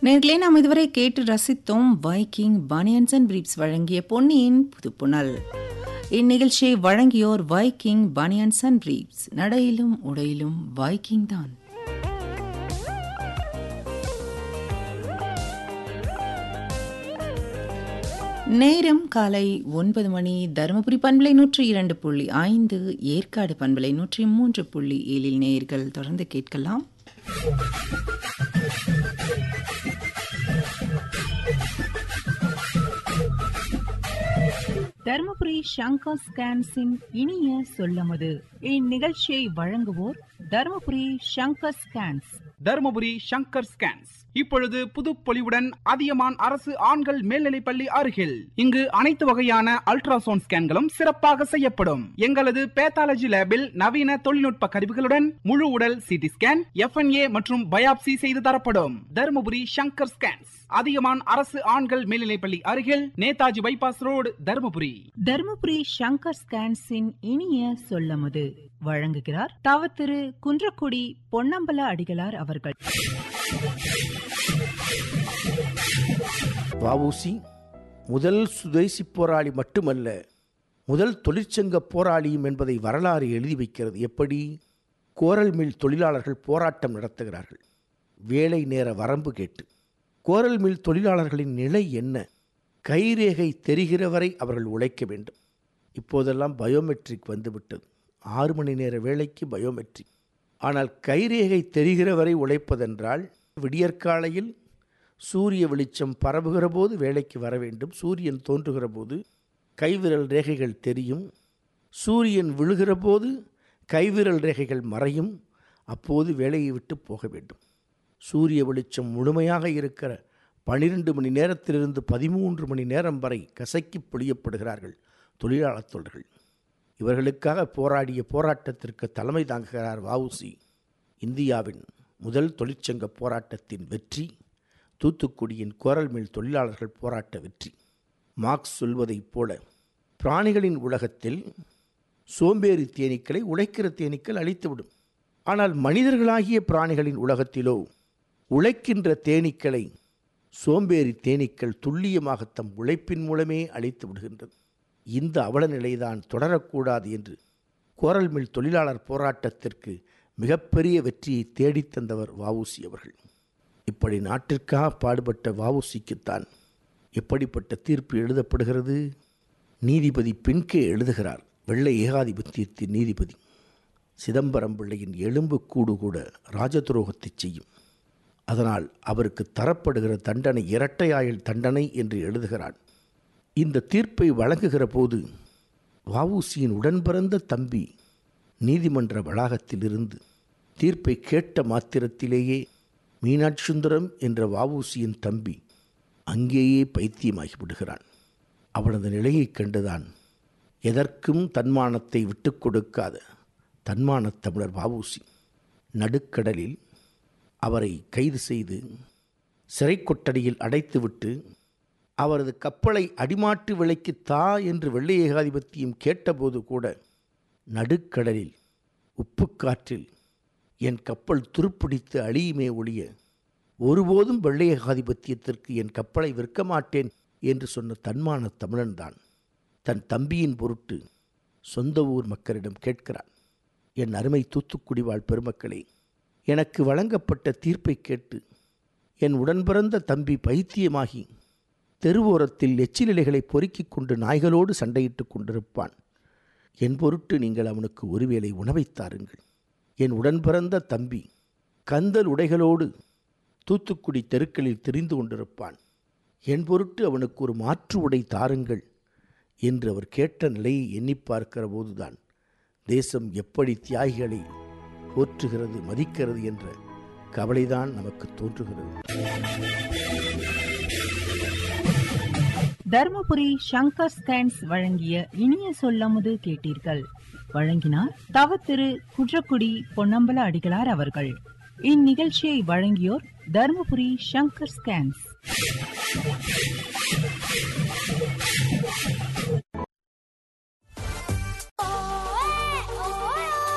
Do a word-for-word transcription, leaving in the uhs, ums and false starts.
நேர்களே நாம் இதுவரை கேட்டு ரசித்தோம் வைக்கிங் பனியன்ஸ் அண்ட் பிரீப்ஸ் வழங்கிய பொன்னியின் புதுப்புணல். இந்நிகழ்ச்சியை வழங்கியோர் வைக்கிங் பனியன்ஸ் அண்ட் பிரீப்ஸ். நடையிலும் உடையிலும் வைக்கிங் தான். நேரம் காலை ஒன்பது மணி. தருமபுரி பண்பலை நூற்றி இரண்டு புள்ளி ஐந்து, ஏற்காடு பண்பலை நூற்றி மூன்று புள்ளி ஏழில் நேயர்கள் தொடர்ந்து கேட்கலாம். தருமபுரி சங்கர் ஸ்கேன்ஸின் இனிய சொல்லமுது. இந்நிகழ்ச்சியை வழங்குவோர் தருமபுரி சங்கர் ஸ்கேன்ஸ். தருமபுரி சங்கர் ஸ்கேன்ஸ் இப்பொழுது புதுப்பொலிவுடன் அதியமான் அரசு ஆண்கள் மேல்நிலைப்பள்ளி அருகில். இங்கு அனைத்து வகையான அல்ட்ராசவுண்ட் ஸ்கேன்களும் சிறப்பாக செய்யப்படும். எங்களது பேத்தாலஜி லேபில் நவீன தொழில்நுட்ப கருவிகளுடன் முழு உடல் சிடி ஸ்கேன், எஃப் என் ஏ மற்றும் பயாப்சி செய்து தரப்படும். தருமபுரி சங்கர் ஸ்கேன்ஸ், அதியமான் அரசு ஆண்கள் மேல்நிலைப்பள்ளி அருகில், நேதாஜி பைபாஸ் ரோடு, தருமபுரி. தருமபுரி சங்கர் ஸ்கேன்ஸின் இனிய சொல்லமுது வழங்குகிறார் தவ திரு குன்றக்குடி பொன்னம்பல அடிகளார் அவர்கள். வஉசி முதல் சுதேசி போராளி மட்டுமல்ல, முதல் தொழிற்சங்க போராளியும் என்பதை வரலாறு எழுதி வைக்கிறது. எப்படி? கோரல் மில் தொழிலாளர்கள் போராட்டம் நடத்துகிறார்கள், வேலை நேர வரம்பு கேட்டு. கோரல் மில் தொழிலாளர்களின் நிலை என்ன? கைரேகை தெரிகிற வரை அவர்கள் உழைக்க வேண்டும். இப்போதெல்லாம் பயோமெட்ரிக் வந்துவிட்டது. ஆறு மணி நேர வேலைக்கு பயோமெட்ரிக். ஆனால் கைரேகை தெரிகிற வரை உழைப்பதென்றால் விடியற்காலையில் சூரிய வெளிச்சம் பரவுகிற போது வேலைக்கு வர வேண்டும். சூரியன் தோன்றுகிற போது கைவிரல் ரேகைகள் தெரியும். சூரியன் விழுகிற போது கைவிரல் ரேகைகள் மறையும். அப்போது வேலையை விட்டு போக வேண்டும். சூரிய வெளிச்சம் முழுமையாக இருக்கிற பனிரெண்டு மணி நேரத்திலிருந்து பதிமூன்று மணி நேரம் வரை கசக்கி பொழியப்படுகிறார்கள் தொழிலாளர் தொழில்கள். இவர்களுக்காக போராடிய போராட்டத்திற்கு தலைமை தாங்குகிறார் வஉசி. இந்தியாவின் முதல் தொழிற்சங்க போராட்டத்தின் வெற்றி தூத்துக்குடியின் கோரல் மில் தொழிலாளர்கள் போராட்ட வெற்றி. மார்க்ஸ் சொல்வதைப் போல பிராணிகளின் உலகத்தில் சோம்பேறி தேனீக்களை உழைக்கிற தேனீக்கள் அழித்துவிடும். ஆனால் மனிதர்களாகிய பிராணிகளின் உலகத்திலோ உழைக்கின்ற தேனீக்களை சோம்பேறி தேனீக்கள் துல்லியமாக தம் உழைப்பின் மூலமே அழித்து விடுகின்றது. இந்த அவல நிலைதான் தொடரக்கூடாது என்று கோரல் மில் தொழிலாளர் போராட்டத்திற்கு மிகப்பெரிய வெற்றியை தேடித்தந்தவர் வஉசி அவர்கள். இப்படி நாட்டிற்காக பாடுபட்ட வஉசிக்குத்தான் எப்படிப்பட்ட தீர்ப்பு எழுதப்படுகிறது? நீதிபதி பின்கே எழுதுகிறார். வெள்ளை ஏகாதிபத்தியத்தின் நீதிபதி சிதம்பரம் பிள்ளையின் எலும்பு கூடு கூட ராஜதுரோகத்தை செய்யும். அதனால் அவருக்கு தரப்படுகிற தண்டனை இரட்டையாயுள் தண்டனை என்று எழுதுகிறான். இந்த தீர்ப்பை வழங்குகிற போது வஉசியின் உடன்பிறந்த தம்பி நீதிமன்ற வளாகத்தில் இருந்து தீர்ப்பை கேட்ட மாத்திரத்திலேயே மீனாட்சி சுந்தரம் என்ற வஉசியின் தம்பி அங்கேயே பைத்தியமாகி விடுகிறான். அவனது நிலையைக் கண்டுதான் எதற்கும் தன்மானத்தை விட்டு கொடுக்காத தன்மானத் தமிழர் வஉசி நடுக்கடலில் அவரை கைது செய்து சிறை கொட்டடியில் அடைத்துவிட்டு அவரது கப்பலை அடிமாட்டு விலைக்கு தா என்று வெள்ளை ஏகாதிபத்தியம் கேட்டபோது கூட நடுக்கடலில் உப்புக்காற்றில் என் கப்பல் துருப்பிடித்து அழியுமே ஒழிய ஒருபோதும் வெள்ளை ஏகாதிபத்தியத்திற்கு என் கப்பலை விற்க மாட்டேன் என்று சொன்ன தன்மான தமிழன்தான் தன் தம்பியின் பொருட்டு சொந்த ஊர் மக்களிடம் கேட்கிறான். என் அருமை தூத்துக்குடி வாழ் பெருமக்களே, எனக்கு வழங்கப்பட்ட தீர்ப்பை கேட்டு என் உடன்பிறந்த தம்பி பைத்தியமாகி தெருவோரத்தில் எச்சிலிலைகளை பொறுக்கிக் கொண்டு நாய்களோடு சண்டையிட்டு கொண்டிருப்பான். என் பொருட்டு நீங்கள் அவனுக்கு ஒருவேளை உணவை தாருங்கள். என் உடன்பிறந்த தம்பி கந்தல் உடைகளோடு தூத்துக்குடி தெருக்களில் திரிந்து கொண்டிருப்பான். என் பொருட்டு அவனுக்கு ஒரு மாற்று உடை தாருங்கள் என்று அவர் கேட்ட நிலையை எண்ணி பார்க்கிற போதுதான் தேசம் எப்படி தியாகிகளை போற்றுகிறது, மதிக்கிறது என்ற கவலைதான் நமக்கு தோன்றுகிறது. தர்மபுரி சங்கர் ஸ்கேன்ஸ் வழங்கிய இனிய சொல்லமுது கேட்டீர்கள். வழங்கினார் தவ திரு குன்றக்குடி பொன்னம்பல அடிகளார் அவர்கள். இந்நிகழ்ச்சியை வழங்கியோர் தர்மபுரி சங்கர் ஸ்கேன்ஸ்.